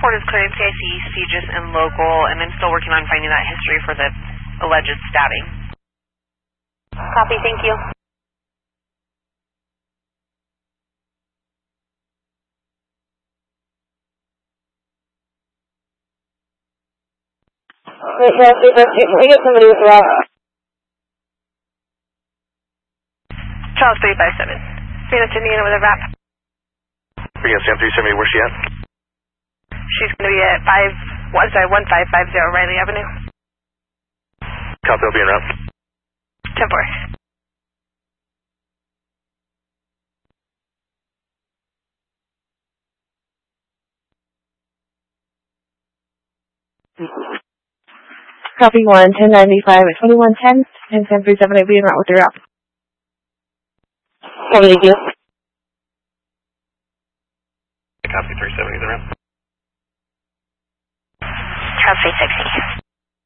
report is cleared CIC, CGIS, and local, and I'm still working on finding that history for the alleged stabbing. Copy, thank you. We get somebody with Rob. Charles 357. Phoenix, Indiana with a wrap. We're going to Sam 370, where's she at? She's going to be at 1550 Riley Avenue. Copy, I'll be en route. 10-4. Copy 1, 1095 at 2110, and Sam 37, I'll be en route with your app. Thank you. Copy 370, the route. Charles 360.